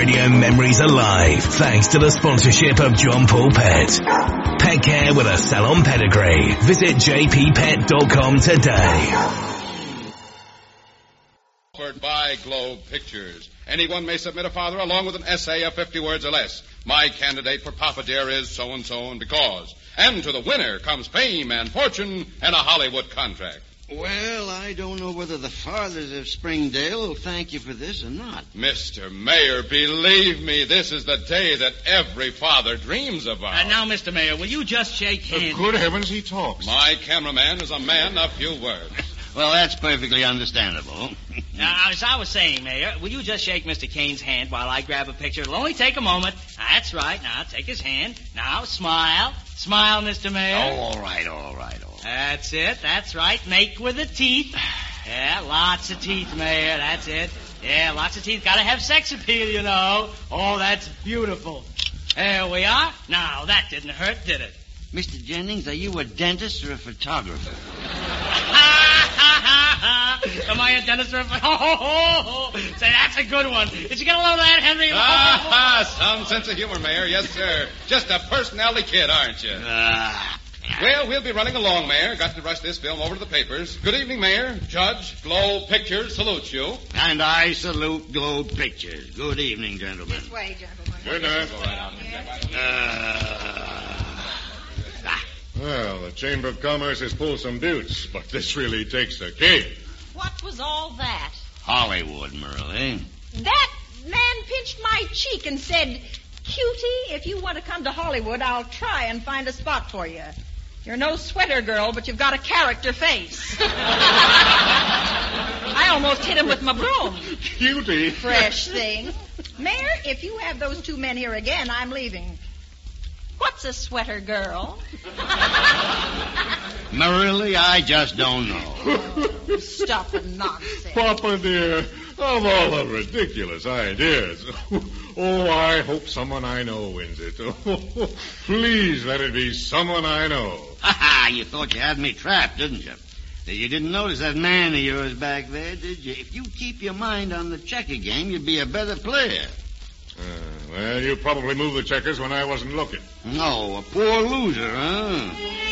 radio memories alive thanks to the sponsorship of John Paul Pet. Pet care with a salon pedigree. Visit jppet.com today. By Globe Pictures. Anyone may submit a father along with an essay of 50 words or less. My candidate for Papa Dear is so-and-so and because. And to the winner comes fame and fortune and a Hollywood contract. Well, I don't know whether the fathers of Springdale will thank you for this or not. Mr. Mayor, believe me, this is the day that every father dreams about. Now, Mr. Mayor, will you just shake hands? Good heavens, he talks. My cameraman is a man of few words. Well, that's perfectly understandable. Now, as I was saying, Mayor, will you just shake Mr. Kane's hand while I grab a picture? It'll only take a moment. That's right. Now, take his hand. Now, smile. Smile, Mr. Mayor. Oh, all right. That's it. That's right. Make with the teeth. Yeah, lots of teeth, Mayor. That's it. Yeah, lots of teeth. Gotta have sex appeal, you know. Oh, that's beautiful. There we are. Now, that didn't hurt, did it? Mr. Jennings, are you a dentist or a photographer? Am I a dentist or a Say, that's a good one. Did you get a load of that, Henry? Some sense of humor, Mayor. Yes, sir. Just a personality kid, aren't you? Well, we'll be running along, Mayor. Got to rush this film over to the papers. Good evening, Mayor. Judge, Globe Pictures salutes you. And I salute Globe Pictures. Good evening, gentlemen. This way, gentlemen. Good night. Go right out. Well, the Chamber of Commerce has pulled some buttes, but this really takes the cake. What was all that? Hollywood, Merle. That man pinched my cheek and said, "Cutie, if you want to come to Hollywood, I'll try and find a spot for you. You're no sweater girl, but you've got a character face." I almost hit him with my broom. Cutie. Fresh thing. Mayor, if you have those two men here again, I'm leaving. What's a sweater girl? Marilla, I just don't know. Stuff and nonsense. Papa dear, of all the ridiculous ideas. Oh, I hope someone I know wins it. Oh, please let it be someone I know. You thought you had me trapped, didn't you? You didn't notice that man of yours back there, did you? If you keep your mind on the checker game, you'd be a better player. Well, you probably moved the checkers when I wasn't looking. No, a poor loser, huh?